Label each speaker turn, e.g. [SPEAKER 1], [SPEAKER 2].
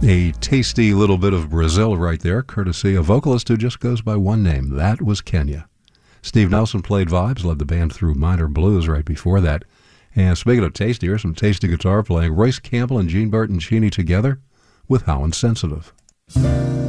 [SPEAKER 1] A tasty little bit of Brazil right there, courtesy a vocalist who just goes by one name. That was Kenya. Steve Nelson played vibes, led the band through Minor Blues right before that. And speaking of tasty, here's some tasty guitar playing. Royce Campbell and Gene Bertoncini together with How Insensitive.